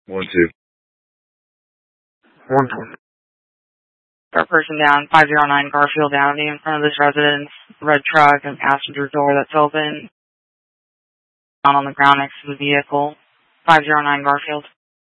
1-2. 1-2. Got person down, 509 Garfield Avenue in front of this residence. Red truck and passenger door that's open. Down on the ground next to the vehicle. 509 Garfield.